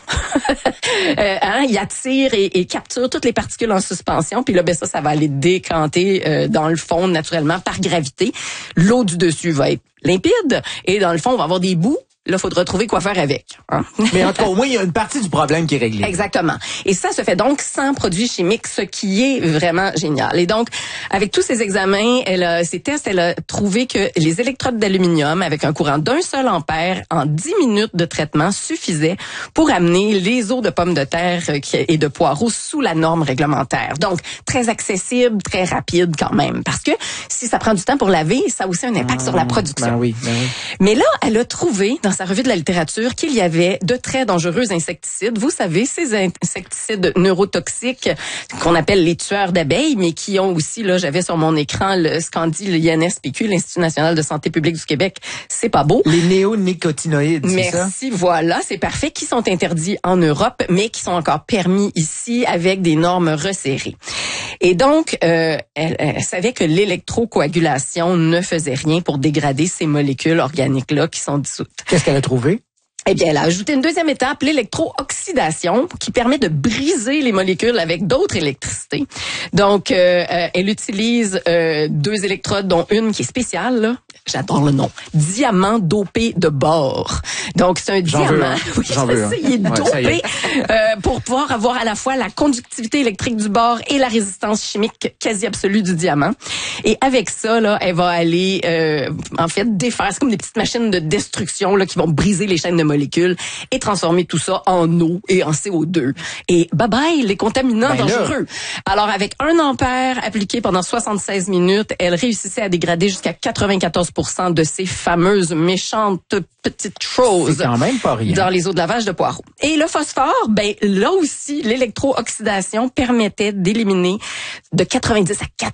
Ils attirent et capturent toutes les particules en suspension. Puis là, ça va aller décanter dans le fond naturellement par gravité. L'eau du dessus va être limpide et dans le fond, on va avoir des bouts. Là, faudra trouver quoi faire avec. Hein? Mais en tout cas, au moins, il y a une partie du problème qui est réglée. Exactement. Et ça se fait donc sans produits chimiques, ce qui est vraiment génial. Et donc, avec tous ces examens, ces tests, elle a trouvé que les électrodes d'aluminium avec un courant d'1 seul ampère en 10 minutes de traitement suffisaient pour amener les eaux de pommes de terre et de poireaux sous la norme réglementaire. Donc, très accessible, très rapide quand même. Parce que si ça prend du temps pour laver, ça a aussi un impact sur la production. Ben oui. Mais là, elle a trouvé dans sa revue de la littérature qu'il y avait de très dangereux insecticides. Vous savez, ces insecticides neurotoxiques qu'on appelle les tueurs d'abeilles, mais qui ont aussi, là, j'avais sur mon écran ce qu'en dit l'INSPQ, l'Institut national de santé publique du Québec. C'est pas beau. Les néonicotinoïdes, c'est ça? Merci, voilà, c'est parfait, qui sont interdits en Europe, mais qui sont encore permis ici avec des normes resserrées. Et donc, elle savait que l'électrocoagulation ne faisait rien pour dégrader ces molécules organiques-là qui sont dissoutes. Qu'est-ce qu'elle a trouvé? Eh bien, elle a ajouté une deuxième étape, l'électrooxydation, qui permet de briser les molécules avec d'autres électricités. Donc, elle utilise 2 électrodes, dont une qui est spéciale, là. J'adore le nom. Diamant dopé de bore. Donc, c'est un diamant. Oui, il est dopé pour pouvoir avoir à la fois la conductivité électrique du bore et la résistance chimique quasi absolue du diamant. Et avec ça, là, elle va aller, en fait, défaire. C'est comme des petites machines de destruction là qui vont briser les chaînes de molécules et transformer tout ça en eau et en CO2. Et bye-bye, les contaminants dangereux. Alors, avec 1 ampère appliqué pendant 76 minutes, elle réussissait à dégrader jusqu'à 94% de ces fameuses méchantes petites choses. C'est quand même pas rien. Dans les eaux de lavage de poireaux. Et le phosphore, là aussi, l'électrooxydation permettait d'éliminer de 90 à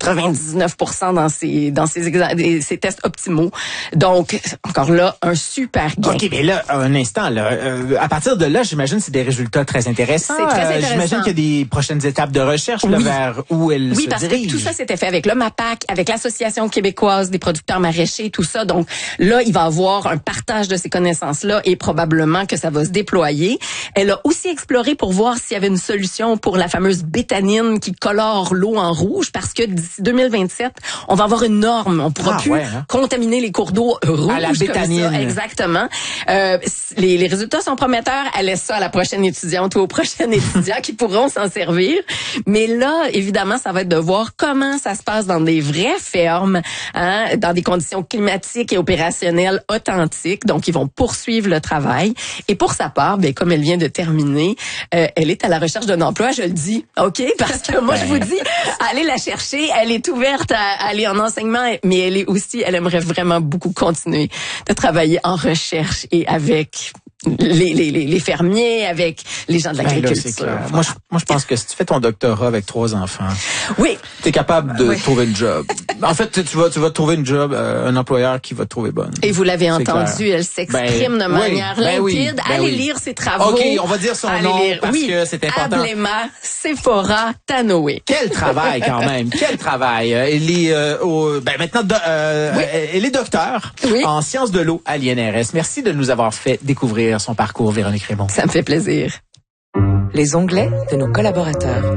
99% dans ces tests optimaux. Donc, encore là, un super gain. OK, mais là, un instant, là, à partir de là, j'imagine que c'est des résultats très intéressants. C'est très intéressant. J'imagine qu'il y a des prochaines étapes de recherche là, vers où elle se dirige. Oui, parce que tout ça s'était fait avec le MAPAC, avec l'Association québécoise des producteurs maraîchers, tout ça. Donc là, il va avoir un partage de ces connaissances-là et probablement que ça va se déployer. Elle a aussi exploré pour voir s'il y avait une solution pour la fameuse bétanine qui colore l'eau en rouge, parce que d'ici 2027, on va avoir une norme. On pourra plus contaminer les cours d'eau rouges à la bétanine. Comme ça. Exactement. Les résultats sont prometteurs. Elle laisse ça à la prochaine étudiante ou au prochain étudiant qui pourront s'en servir. Mais là, évidemment, ça va être de voir comment ça se passe dans des vraies fermes, dans des conditions climatiques et opérationnelles authentiques. Donc, ils vont poursuivre le travail. Et pour sa part, comme elle vient de terminer, elle est à la recherche d'un emploi. Je le dis, OK? Parce que moi, je vous dis, allez la chercher. Elle est ouverte à aller en enseignement, mais elle aimerait vraiment beaucoup continuer de travailler en recherche et avec les fermiers, avec les gens de l'agriculture. Moi, je pense que si tu fais ton doctorat avec 3 enfants, oui, t'es capable de trouver une job. En fait, tu vas trouver une job, un employeur qui va te trouver bonne. Et vous l'avez entendu, elle s'exprime de manière limpide. Allez lire ses travaux. OK, on va dire son nom parce que c'est important. Ablema Sephora Tanoé. Quel travail quand même, quel travail. Elle est maintenant elle est docteur en sciences de l'eau à l'INRS. Merci de nous avoir fait découvrir son parcours, Véronique Raymond. Ça me fait plaisir. Les onglets de nos collaborateurs.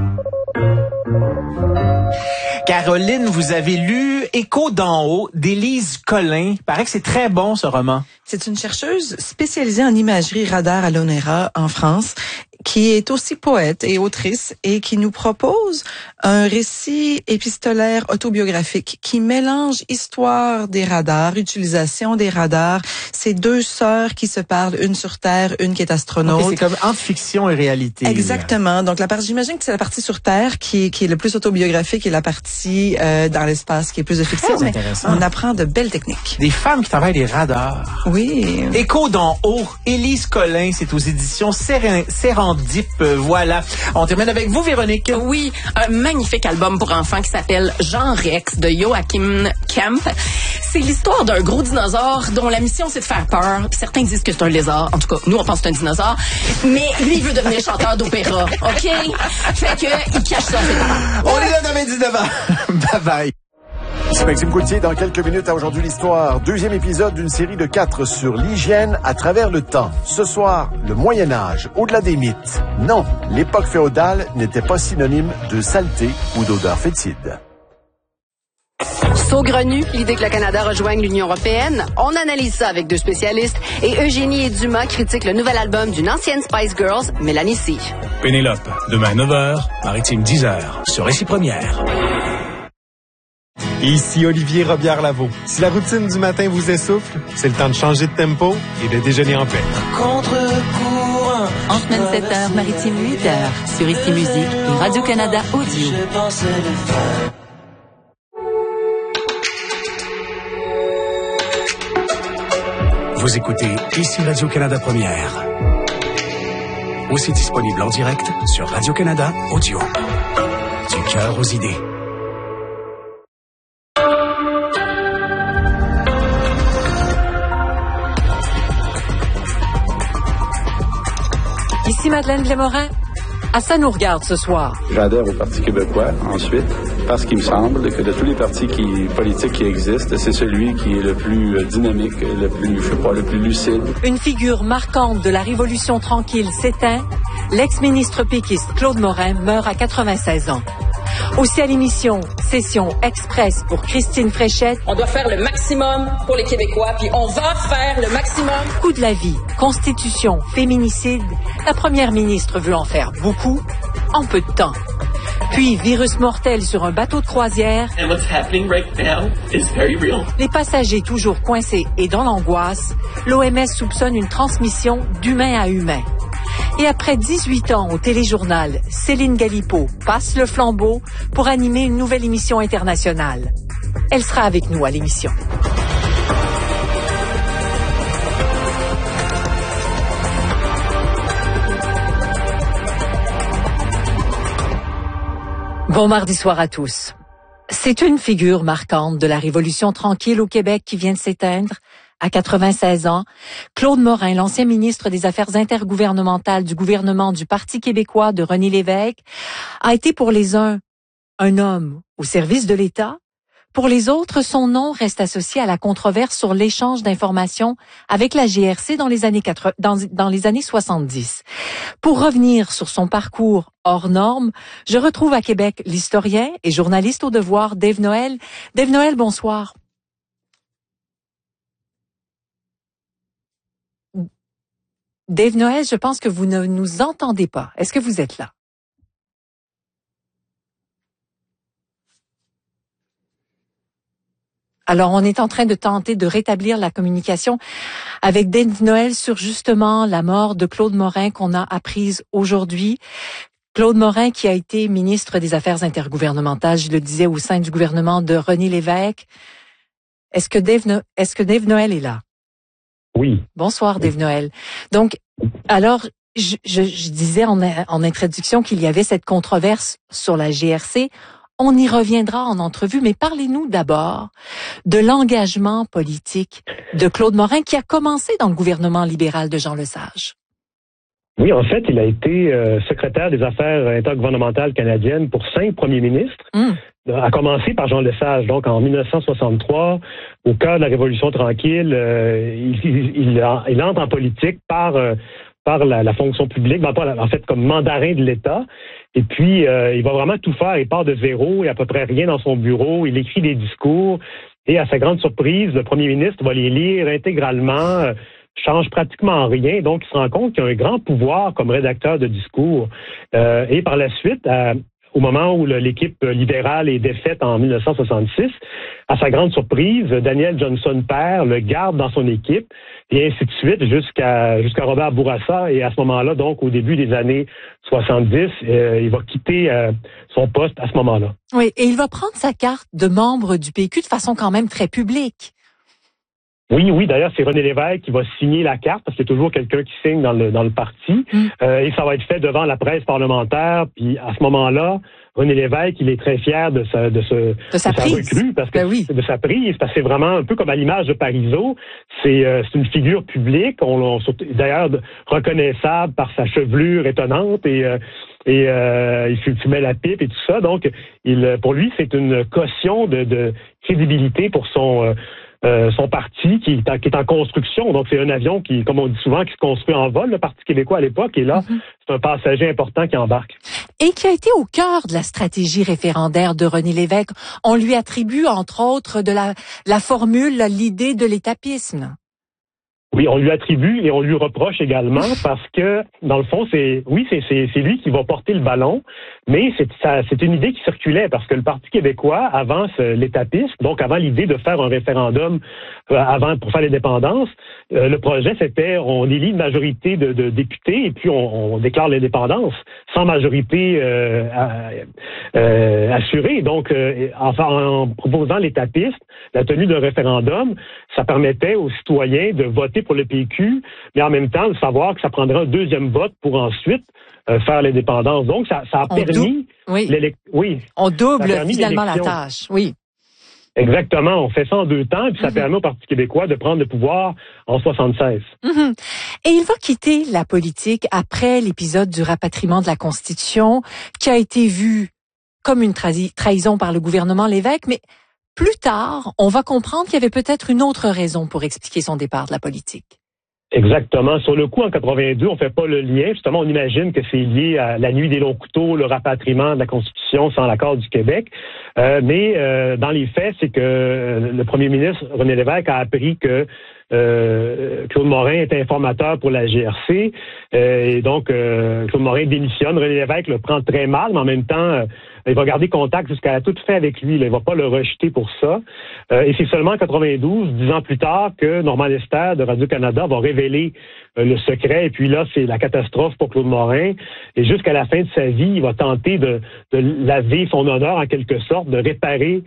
Caroline, vous avez lu Écho d'en haut d'Élise Collin. Il paraît que c'est très bon, ce roman. C'est une chercheuse spécialisée en imagerie radar à l'ONERA en France, qui est aussi poète et autrice et qui nous propose un récit épistolaire autobiographique qui mélange histoire des radars, utilisation des radars. C'est 2 sœurs qui se parlent, une sur Terre, une qui est astronaute. Okay, c'est comme entre fiction et réalité. Exactement. Donc j'imagine que c'est la partie sur Terre qui est le plus autobiographique et la partie dans l'espace qui est plus de fiction. Mais on apprend de belles techniques. Des femmes qui travaillent les radars. Oui. Écho d'en haut, Élise Collin, c'est aux éditions Serendip. Voilà. On termine avec vous, Véronique. Oui, un magnifique album pour enfants qui s'appelle Jean Rex de Joachim Kemp. C'est l'histoire d'un gros dinosaure dont la mission c'est de faire peur. Certains disent que c'est un lézard. En tout cas, nous on pense que c'est un dinosaure. Mais lui, il veut devenir chanteur d'opéra. OK? Fait que il cache ça. On est là dans mes 19 ans. Bye bye. C'est Maxime Coultier. Dans quelques minutes, à Aujourd'hui l'Histoire, 2e épisode d'une série de 4 sur l'hygiène à travers le temps. Ce soir, le Moyen-Âge, au-delà des mythes. Non, l'époque féodale n'était pas synonyme de saleté ou d'odeur fétide. Saugrenu, l'idée que le Canada rejoigne l'Union européenne, on analyse ça avec 2 spécialistes et Eugénie et Dumas critiquent le nouvel album d'une ancienne Spice Girls, Mélanie C. Pénélope, demain 9h, Maritime 10h, sur Récit Première. Ici Olivier Robillard-Lavaux. Si la routine du matin vous essouffle, c'est le temps de changer de tempo et de déjeuner en paix. Contre-courant. En semaine 7h, Maritime 8h, sur Ici Musique et Radio-Canada Audio. Vous écoutez Ici Radio-Canada Première. Aussi disponible en direct sur Radio-Canada Audio. Du cœur aux idées. Ici Madeleine Blémorin. À ça nous regarde ce soir. J'adhère au Parti québécois, ensuite, parce qu'il me semble que de tous les partis politiques qui existent, c'est celui qui est le plus dynamique, le plus lucide. Une figure marquante de la Révolution tranquille s'éteint. L'ex-ministre péquiste Claude Morin meurt à 96 ans. Aussi à l'émission Session Express pour Christine Fréchette. On doit faire le maximum pour les Québécois, puis on va faire le maximum. Coût de la vie, constitution, féminicide. La première ministre veut en faire beaucoup, en peu de temps. Puis virus mortel sur un bateau de croisière. And what's happening right now is very real. Les passagers toujours coincés et dans l'angoisse. L'OMS soupçonne une transmission d'humain à humain. Et après 18 ans au téléjournal, Céline Galipeau passe le flambeau pour animer une nouvelle émission internationale. Elle sera avec nous à l'émission. Bon mardi soir à tous. C'est une figure marquante de la Révolution tranquille au Québec qui vient de s'éteindre. À 96 ans, Claude Morin, l'ancien ministre des Affaires intergouvernementales du gouvernement du Parti québécois de René Lévesque, a été pour les uns un homme au service de l'État. Pour les autres, son nom reste associé à la controverse sur l'échange d'informations avec la GRC dans les années 70. Pour revenir sur son parcours hors norme, je retrouve à Québec l'historien et journaliste au Devoir, Dave Noël. Dave Noël, bonsoir. Dave Noël, je pense que vous ne nous entendez pas. Est-ce que vous êtes là? Alors, on est en train de tenter de rétablir la communication avec Dave Noël sur justement la mort de Claude Morin qu'on a apprise aujourd'hui. Claude Morin qui a été ministre des Affaires intergouvernementales, je le disais, au sein du gouvernement de René Lévesque. Est-ce que Dave Noël est là? Oui. Bonsoir, Dave Noël. Donc, alors, je disais en introduction qu'il y avait cette controverse sur la GRC. On y reviendra en entrevue, mais parlez-nous d'abord de l'engagement politique de Claude Morin qui a commencé dans le gouvernement libéral de Jean Lesage. Oui, en fait, il a été secrétaire des Affaires intergouvernementales canadiennes pour 5 premiers ministres, à commencer par Jean Lesage. Donc, en 1963, au cœur de la Révolution tranquille, il entre en politique par la fonction publique, en fait comme mandarin de l'État. Et puis, il va vraiment tout faire. Il part de zéro, il n'y a à peu près rien dans son bureau. Il écrit des discours. Et à sa grande surprise, le premier ministre va les lire intégralement, change pratiquement rien. Donc, il se rend compte qu'il a un grand pouvoir comme rédacteur de discours. Et par la suite, au moment où l'équipe libérale est défaite en 1966, à sa grande surprise, Daniel Johnson père le garde dans son équipe, et ainsi de suite jusqu'à Robert Bourassa. Et à ce moment-là, donc au début des années 70, il va quitter son poste à ce moment-là. Oui, et il va prendre sa carte de membre du PQ de façon quand même très publique. Oui. D'ailleurs, c'est René Lévesque qui va signer la carte, parce qu'il y a toujours quelqu'un qui signe dans le parti. Et ça va être fait devant la presse parlementaire. Puis à ce moment-là, René Lévesque, il est très fier de sa recrue, parce que de sa prise, parce que c'est vraiment un peu comme à l'image de Parizeau. C'est une figure publique, d'ailleurs reconnaissable par sa chevelure étonnante et il fumait la pipe et tout ça. Donc, pour lui, c'est une caution de crédibilité pour son parti qui est en construction. Donc, c'est un avion qui, comme on dit souvent, qui se construit en vol, le Parti québécois à l'époque. Et là, c'est un passager important qui embarque. Et qui a été au cœur de la stratégie référendaire de René Lévesque. On lui attribue, entre autres, de la formule, l'idée de l'étapisme. Oui, on lui attribue et on lui reproche également parce que, dans le fond, c'est lui qui va porter le ballon, mais c'est une idée qui circulait parce que le Parti québécois, avant l'étapisme, donc avant l'idée de faire un référendum pour faire l'indépendance, le projet c'était on élit une majorité de députés et puis on déclare l'indépendance sans majorité assurée. Donc, en proposant l'étapisme, la tenue d'un référendum, ça permettait aux citoyens de voter pour le PQ, mais en même temps de savoir que ça prendrait un deuxième vote pour ensuite faire l'indépendance. Donc, ça a permis... On double finalement la tâche, oui. Exactement, on fait ça en 2 temps, puis ça permet au Parti québécois de prendre le pouvoir en 76. Et il va quitter la politique après l'épisode du rapatriement de la Constitution, qui a été vu comme une trahison par le gouvernement Lévesque, mais plus tard, on va comprendre qu'il y avait peut-être une autre raison pour expliquer son départ de la politique. Exactement. Sur le coup, en 82, on fait pas le lien. Justement, on imagine que c'est lié à la nuit des longs couteaux, le rapatriement de la Constitution sans l'accord du Québec. Mais dans les faits, c'est que le premier ministre, René Lévesque, a appris que Claude Morin est informateur pour la GRC. Et donc, Claude Morin démissionne. René Lévesque le prend très mal, mais en même temps, il va garder contact jusqu'à la toute fin avec lui. Là, il va pas le rejeter pour ça. Et c'est seulement en 92, 10 ans plus tard, que Normand Lester de Radio-Canada va révéler le secret. Et puis là, c'est la catastrophe pour Claude Morin. Et jusqu'à la fin de sa vie, il va tenter de laver son honneur en quelque sorte, de réparer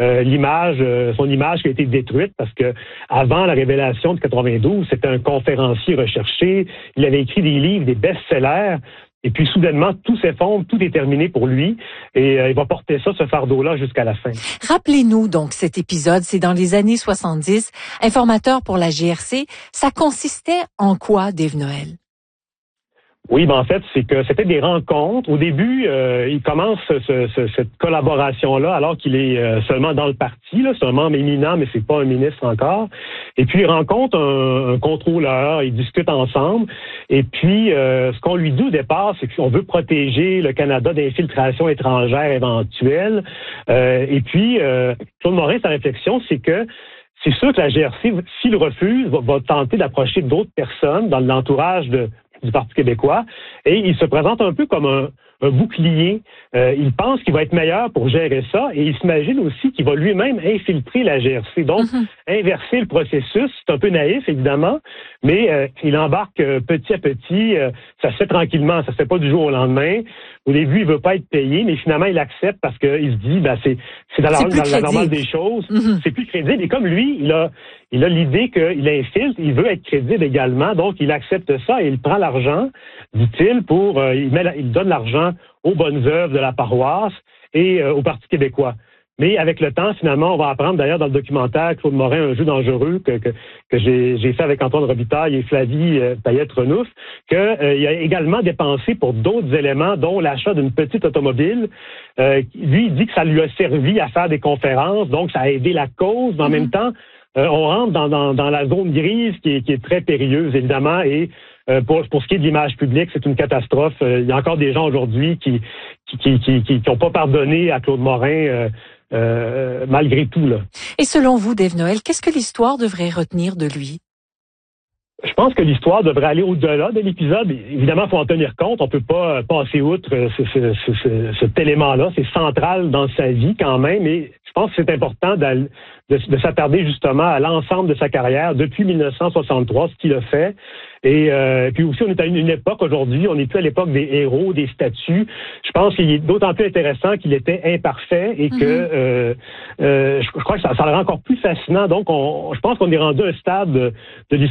son image qui a été détruite, parce que avant la révélation de 92, c'était un conférencier recherché. Il avait écrit des livres, des best-sellers. Et puis, soudainement, tout s'effondre, tout est terminé pour lui. Et il va porter ce fardeau-là jusqu'à la fin. Rappelez-nous donc cet épisode, c'est dans les années 70, informateur pour la GRC. Ça consistait en quoi, Dave Noël? Oui, en fait, c'est que c'était des rencontres. Au début, il commence cette collaboration-là alors qu'il est seulement dans le parti. Là. C'est un membre éminent, mais c'est pas un ministre encore. Et puis, il rencontre un contrôleur, ils discutent ensemble. Et puis, ce qu'on lui dit au départ, c'est qu'on veut protéger le Canada d'infiltration étrangère éventuelle. Et puis, Claude Morin, sa réflexion, c'est que c'est sûr que la GRC, s'il refuse, va tenter d'approcher d'autres personnes dans l'entourage du Parti québécois, et il se présente un peu comme un bouclier. Il pense qu'il va être meilleur pour gérer ça et il s'imagine aussi qu'il va lui-même infiltrer la GRC, donc inverser le processus. C'est un peu naïf, évidemment, mais il embarque petit à petit. Ça se fait tranquillement, ça se fait pas du jour au lendemain. Au début, il veut pas être payé, mais finalement, il accepte parce qu'il se dit, c'est dans la normale des choses. C'est plus crédible. Et comme lui, il a l'idée qu'il infiltre, il veut être crédible également, donc il accepte ça et il prend l'argent, dit-il, il donne l'argent aux bonnes œuvres de la paroisse et au Parti québécois. Mais avec le temps, finalement, on va apprendre, d'ailleurs, dans le documentaire Claude Morin, un jeu dangereux que j'ai fait avec Antoine Robitaille et Flavie Payette-Renouf, qu'il a également dépensé pour d'autres éléments, dont l'achat d'une petite automobile. Lui, il dit que ça lui a servi à faire des conférences, donc ça a aidé la cause, mais en même temps, on rentre dans la zone grise qui est très périlleuse, évidemment, et pour ce qui est de l'image publique, c'est une catastrophe. Il y a encore des gens aujourd'hui qui n'ont pas pardonné à Claude Morin malgré tout, là. Et selon vous, Dave Noël, qu'est-ce que l'histoire devrait retenir de lui? Je pense que l'histoire devrait aller au-delà de l'épisode. Évidemment, il faut en tenir compte. On peut pas passer outre cet élément-là. C'est central dans sa vie quand même. Et je pense que c'est important de s'attarder justement à l'ensemble de sa carrière depuis 1963, ce qu'il a fait. Et puis aussi, on est à une époque aujourd'hui, on n'est plus à l'époque des héros, des statues. Je pense qu'il est d'autant plus intéressant qu'il était imparfait et que je crois que ça le rend encore plus fascinant. Donc, je pense qu'on est rendu à un stade de l'histoire